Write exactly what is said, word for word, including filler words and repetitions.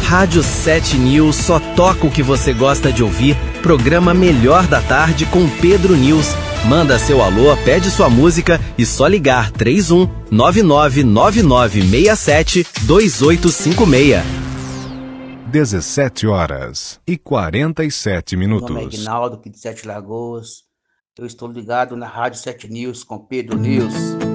Rádio sete News só toca o que você gosta de ouvir. Programa Melhor da Tarde com Pedro News. Manda seu alô, pede sua música e só ligar três um nove nove nove nove seis sete dois oito cinco seis. dezessete horas e quarenta e sete minutos. Meu nome é Ignaldo, aqui de Sete Lagoas. Eu estou ligado na Rádio sete News com Pedro News.